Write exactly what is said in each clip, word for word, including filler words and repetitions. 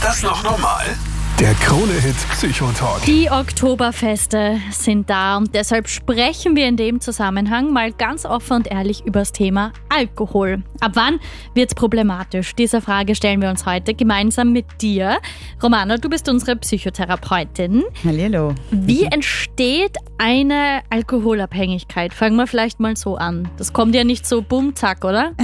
Ist das noch normal? Der Krone-Hit Psychotalk. Die Oktoberfeste sind da und deshalb sprechen wir in dem Zusammenhang mal ganz offen und ehrlich über das Thema Alkohol. Ab wann wird's problematisch? Diese Frage stellen wir uns heute gemeinsam mit dir. Romana, du bist unsere Psychotherapeutin. Hallihallo. Wie entsteht eine Alkoholabhängigkeit? Fangen wir vielleicht mal so an. Das kommt ja nicht so bumm, zack, oder?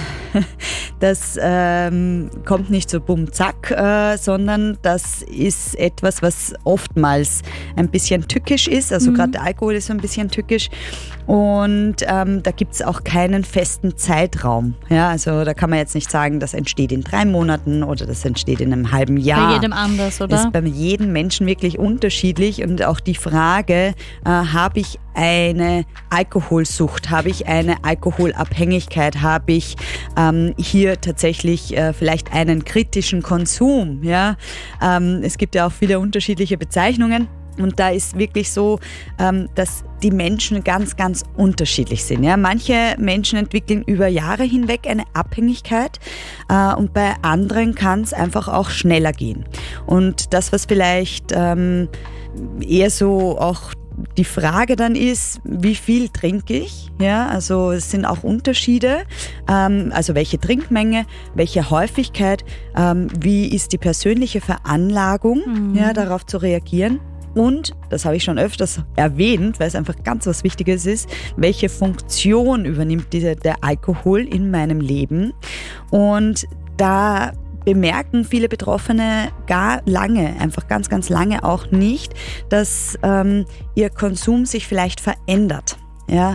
Das ähm, kommt nicht so bumm, zack, äh, sondern das ist etwas, was oftmals ein bisschen tückisch ist. Also mhm. gerade der Alkohol ist so ein bisschen tückisch. Und ähm, da gibt es auch keinen festen Zeitraum. Ja, also da kann man jetzt nicht sagen, das entsteht in drei Monaten oder das entsteht in einem halben Jahr. Bei jedem anders, oder? Das ist bei jedem Menschen wirklich unterschiedlich. Und auch die Frage, äh, habe ich eine Alkoholsucht, habe ich eine Alkoholabhängigkeit, habe ich ähm, hier tatsächlich äh, vielleicht einen kritischen Konsum. Ja? Ähm, es gibt ja auch viele unterschiedliche Bezeichnungen. Und da ist wirklich so, ähm, dass die Menschen ganz, ganz unterschiedlich sind. Ja? Manche Menschen entwickeln über Jahre hinweg eine Abhängigkeit äh, und bei anderen kann es einfach auch schneller gehen. Und das, was vielleicht ähm, eher so auch die Frage dann ist, wie viel trinke ich? Ja, also es sind auch Unterschiede. Ähm, also welche Trinkmenge, welche Häufigkeit, ähm, wie ist die persönliche Veranlagung, mhm. ja, darauf zu reagieren? Und, das habe ich schon öfters erwähnt, weil es einfach ganz was Wichtiges ist, welche Funktion übernimmt dieser, der Alkohol in meinem Leben? Und da bemerken viele Betroffene gar lange, einfach ganz, ganz lange auch nicht, dass ähm, ihr Konsum sich vielleicht verändert. Ja,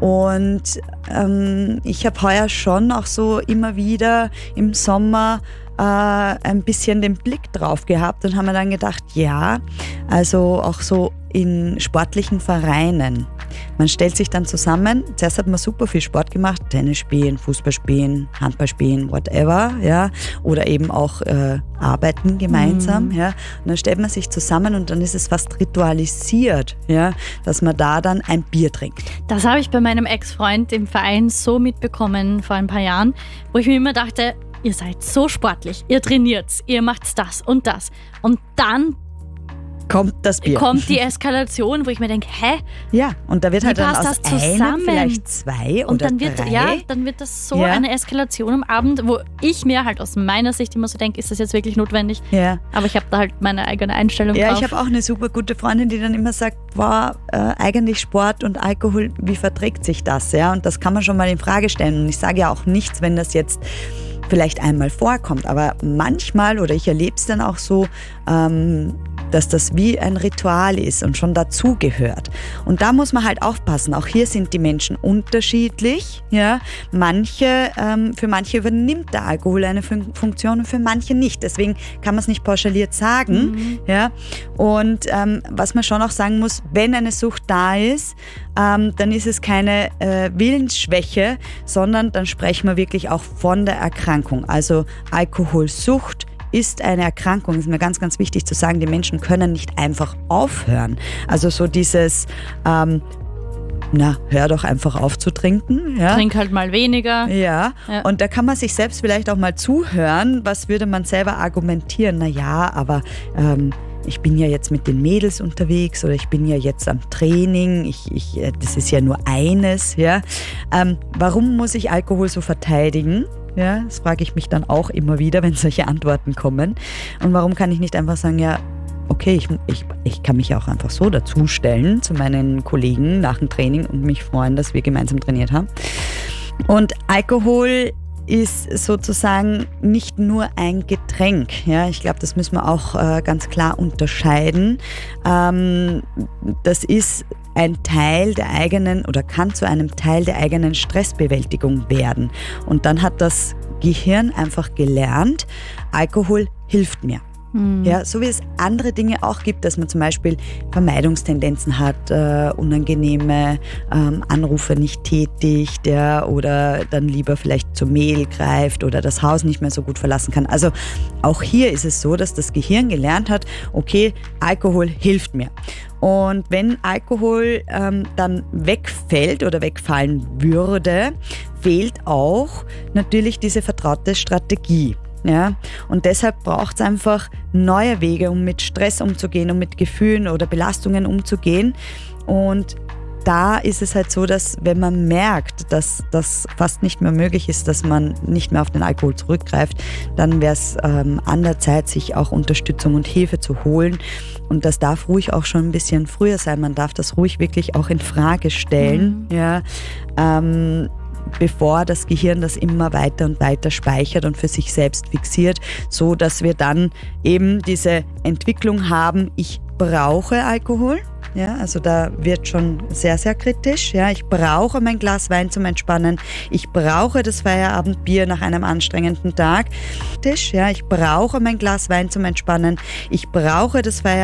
und ähm, ich habe heuer schon auch so immer wieder im Sommer äh, ein bisschen den Blick drauf gehabt und haben mir dann gedacht, ja, also auch so in sportlichen Vereinen. Man stellt sich dann zusammen, zuerst hat man super viel Sport gemacht, Tennis spielen, Fußball spielen, Handball spielen, whatever, ja, oder eben auch äh, arbeiten gemeinsam, mhm. ja. Und dann stellt man sich zusammen und dann ist es fast ritualisiert, ja, dass man da dann ein Bier trinkt. Das habe ich bei meinem Ex-Freund im Verein so mitbekommen vor ein paar Jahren, wo ich mir immer dachte, ihr seid so sportlich, ihr trainiert, ihr macht das und das und dann kommt das Bier. Kommt die Eskalation, wo ich mir denke, hä? Ja, und da wird halt dann aus einem vielleicht zwei und oder dann wird, drei. Ja, dann wird das so ja. eine Eskalation am Abend, wo ich mir halt aus meiner Sicht immer so denke, ist das jetzt wirklich notwendig? Ja. Aber ich habe da halt meine eigene Einstellung ja, drauf. Ja, ich habe auch eine super gute Freundin, die dann immer sagt, wow, äh, eigentlich Sport und Alkohol, wie verträgt sich das? Ja, und das kann man schon mal in Frage stellen. Und ich sage ja auch nichts, wenn das jetzt vielleicht einmal vorkommt, aber manchmal, oder ich erlebe es dann auch so, ähm, dass das wie ein Ritual ist und schon dazugehört. Und da muss man halt aufpassen. Auch hier sind die Menschen unterschiedlich. Ja? Manche, ähm, für manche übernimmt der Alkohol eine Fun- Funktion und für manche nicht. Deswegen kann man es nicht pauschaliert sagen. Mhm. Ja? Und ähm, was man schon auch sagen muss, wenn eine Sucht da ist, ähm, dann ist es keine äh, Willensschwäche, sondern dann sprechen wir wirklich auch von der Erkrankung. Also Alkoholsucht ist eine Erkrankung, ist mir ganz, ganz wichtig zu sagen, die Menschen können nicht einfach aufhören. Also so dieses, ähm, na, hör doch einfach auf zu trinken. Ja? Trink halt mal weniger. Ja. ja, und da kann man sich selbst vielleicht auch mal zuhören, was würde man selber argumentieren? Na ja, aber ähm, ich bin ja jetzt mit den Mädels unterwegs oder ich bin ja jetzt am Training, ich, ich, das ist ja nur eines. Ja? Ähm, warum muss ich Alkohol so verteidigen? Ja, das frage ich mich dann auch immer wieder, wenn solche Antworten kommen. Und warum kann ich nicht einfach sagen, ja, okay, ich, ich, ich kann mich ja auch einfach so dazustellen zu meinen Kollegen nach dem Training und mich freuen, dass wir gemeinsam trainiert haben. Und Alkohol ist sozusagen nicht nur ein Getränk. Ja, ich glaube, das müssen wir auch äh, ganz klar unterscheiden. Ähm, das ist ein Teil der eigenen oder kann zu einem Teil der eigenen Stressbewältigung werden. Und dann hat das Gehirn einfach gelernt, Alkohol hilft mir. Mhm. Ja, so wie es andere Dinge auch gibt, dass man zum Beispiel Vermeidungstendenzen hat, äh, unangenehme ähm, Anrufe nicht tätigt, ja, oder dann lieber vielleicht zum Mehl greift oder das Haus nicht mehr so gut verlassen kann. Also auch hier ist es so, dass das Gehirn gelernt hat, okay, Alkohol hilft mir. Und wenn Alkohol ähm, dann wegfällt oder wegfallen würde, fehlt auch natürlich diese vertraute Strategie. Ja? Und deshalb braucht es einfach neue Wege, um mit Stress umzugehen, um mit Gefühlen oder Belastungen umzugehen. Und da ist es halt so, dass wenn man merkt, dass das fast nicht mehr möglich ist, dass man nicht mehr auf den Alkohol zurückgreift, dann wäre es ähm, an der Zeit, sich auch Unterstützung und Hilfe zu holen. Und das darf ruhig auch schon ein bisschen früher sein. Man darf das ruhig wirklich auch in Frage stellen, mhm. ja, ähm, bevor das Gehirn das immer weiter und weiter speichert und für sich selbst fixiert, so dass wir dann eben diese Entwicklung haben, ich brauche Alkohol. Ja, also da wird schon sehr, sehr kritisch. Ja, ich brauche mein Glas Wein zum Entspannen. Ich brauche das Feierabendbier nach einem anstrengenden Tag. Ja, ich brauche mein Glas Wein zum Entspannen. Ich brauche das Feierabendbier